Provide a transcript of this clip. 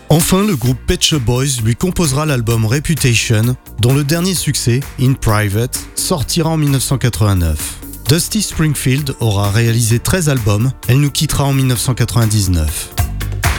Enfin, le groupe Pet Shop Boys lui composera l'album Reputation, dont le dernier succès, In Private, sortira en 1989. Dusty Springfield aura réalisé 13 albums, elle nous quittera en 1999.